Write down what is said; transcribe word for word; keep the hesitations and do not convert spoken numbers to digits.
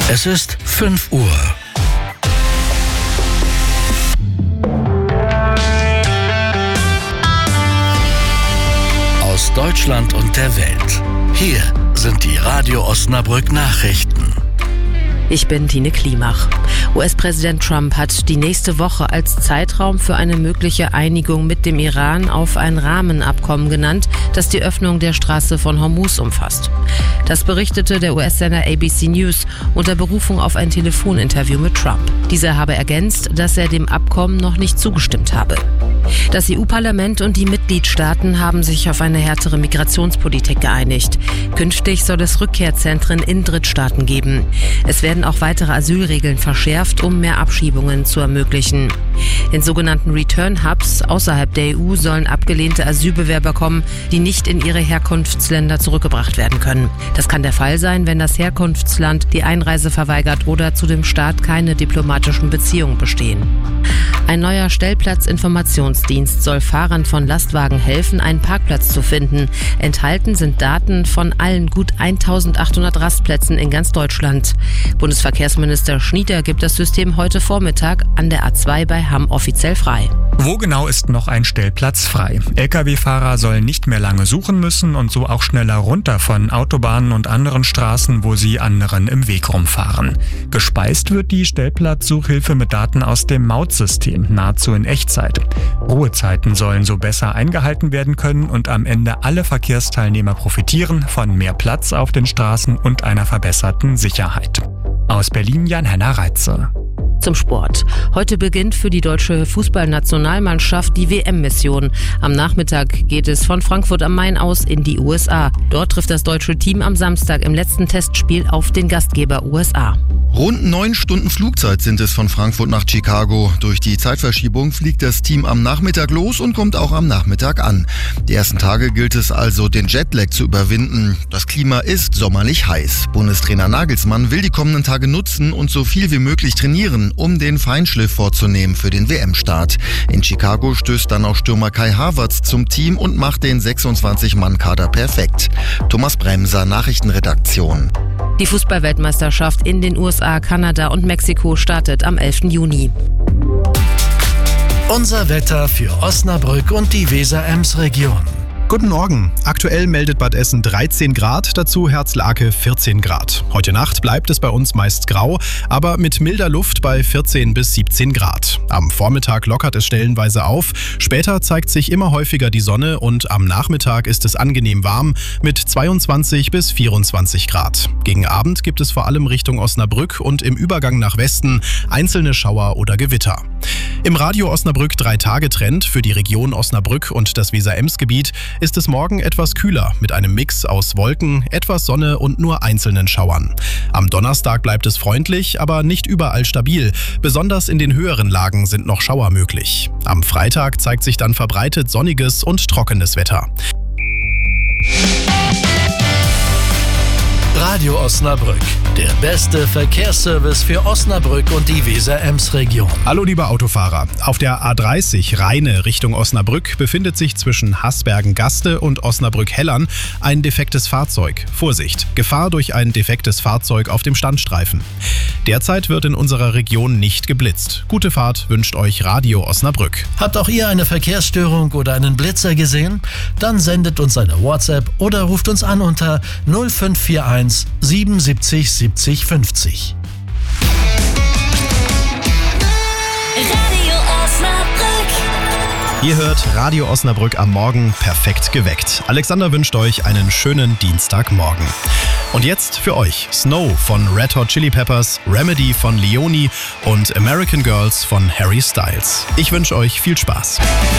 Es ist fünf Uhr. Aus Deutschland und der Welt. Hier sind die Radio Osnabrück Nachrichten. Ich bin Tine Klimach. U S-Präsident Trump hat die nächste Woche als Zeitraum für eine mögliche Einigung mit dem Iran auf ein Rahmenabkommen genannt, das die Öffnung der Straße von Hormuz umfasst. Das berichtete der U S-Sender A B C News unter Berufung auf ein Telefoninterview mit Trump. Dieser habe ergänzt, dass er dem Abkommen noch nicht zugestimmt habe. Das E U-Parlament und die Mitgliedstaaten haben sich auf eine härtere Migrationspolitik geeinigt. Künftig soll es Rückkehrzentren in Drittstaaten geben. Es werden auch weitere Asylregeln verschärft, um mehr Abschiebungen zu ermöglichen. In sogenannten Return-Hubs außerhalb der E U sollen abgelehnte Asylbewerber kommen, die nicht in ihre Herkunftsländer zurückgebracht werden können. Das kann der Fall sein, wenn das Herkunftsland die Einreise verweigert oder zu dem Staat keine diplomatischen Beziehungen bestehen. Ein neuer Stellplatzinformationsdienst soll Fahrern von Lastwagen helfen, einen Parkplatz zu finden. Enthalten sind Daten von allen gut eintausendachthundert Rastplätzen in ganz Deutschland. Bundesverkehrsminister Schnieder gibt das System heute Vormittag an der A zwei bei Hamm offiziell frei. Wo genau ist noch ein Stellplatz frei? L K W-Fahrer sollen nicht mehr lange suchen müssen und so auch schneller runter von Autobahnen und anderen Straßen, wo sie anderen im Weg rumfahren. Gespeist wird die Stellplatzsuchhilfe mit Daten aus dem Mautsystem, nahezu in Echtzeit. Ruhezeiten sollen so besser eingehalten werden können und am Ende alle Verkehrsteilnehmer profitieren von mehr Platz auf den Straßen und einer verbesserten Sicherheit. Aus Berlin Jan-Henner Reitze. Zum Sport. Heute beginnt für die deutsche Fußballnationalmannschaft die W M-Mission. Am Nachmittag geht es von Frankfurt am Main aus in die U S A. Dort trifft das deutsche Team am Samstag im letzten Testspiel auf den Gastgeber U S A. Rund neun Stunden Flugzeit sind es von Frankfurt nach Chicago. Durch die Zeitverschiebung fliegt das Team am Nachmittag los und kommt auch am Nachmittag an. Die ersten Tage gilt es also, den Jetlag zu überwinden. Das Klima ist sommerlich heiß. Bundestrainer Nagelsmann will die kommenden Tage nutzen und so viel wie möglich trainieren, um den Feinschliff vorzunehmen für den W M-Start. In Chicago stößt dann auch Stürmer Kai Havertz zum Team und macht den sechsundzwanzig-Mann-Kader perfekt. Thomas Bremser, Nachrichtenredaktion. Die Fußballweltmeisterschaft in den U S A, Kanada und Mexiko startet am elften Juni. Unser Wetter für Osnabrück und die Weser-Ems-Region. Guten Morgen. Aktuell meldet Bad Essen dreizehn Grad, dazu Herzlake vierzehn Grad. Heute Nacht bleibt es bei uns meist grau, aber mit milder Luft bei vierzehn bis siebzehn Grad. Am Vormittag lockert es stellenweise auf, später zeigt sich immer häufiger die Sonne und am Nachmittag ist es angenehm warm mit zweiundzwanzig bis vierundzwanzig Grad. Gegen Abend gibt es vor allem Richtung Osnabrück und im Übergang nach Westen einzelne Schauer oder Gewitter. Im Radio Osnabrück drei Tage Trend für die Region Osnabrück und das Weser-Ems-Gebiet ist es morgen etwas kühler mit einem Mix aus Wolken, etwas Sonne und nur einzelnen Schauern. Am Donnerstag bleibt es freundlich, aber nicht überall stabil. Besonders in den höheren Lagen sind noch Schauer möglich. Am Freitag zeigt sich dann verbreitet sonniges und trockenes Wetter. Radio Osnabrück, der beste Verkehrsservice für Osnabrück und die Weser-Ems-Region. Hallo liebe Autofahrer, auf der A dreißig Rheine Richtung Osnabrück befindet sich zwischen Hasbergen-Gaste und Osnabrück-Hellern ein defektes Fahrzeug. Vorsicht, Gefahr durch ein defektes Fahrzeug auf dem Standstreifen. Derzeit wird in unserer Region nicht geblitzt. Gute Fahrt wünscht euch Radio Osnabrück. Habt auch ihr eine Verkehrsstörung oder einen Blitzer gesehen? Dann sendet uns eine WhatsApp oder ruft uns an unter null fünf vier eins siebenundsiebzig siebzig fünfzig. Radio Osnabrück. Ihr hört Radio Osnabrück am Morgen perfekt geweckt. Alexander wünscht euch einen schönen Dienstagmorgen. Und jetzt für euch Snow von Red Hot Chili Peppers, Remedy von Leoni und American Girls von Harry Styles. Ich wünsche euch viel Spaß.